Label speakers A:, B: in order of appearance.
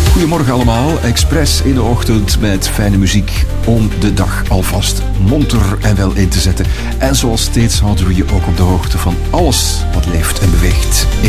A: Goedemorgen allemaal, Express in de ochtend met fijne muziek om de dag alvast monter en wel in te zetten. En zoals steeds houden we je ook op de hoogte van alles wat leeft en beweegt